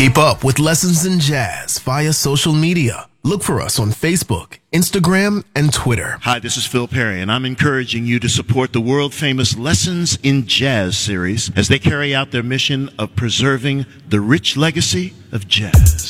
Keep up with Lessons in Jazz via social media. Look for us on Facebook, Instagram, and Twitter. Hi, this is Phil Perry, and I'm encouraging you to support the world-famous Lessons in Jazz series as they carry out their mission of preserving the rich legacy of jazz.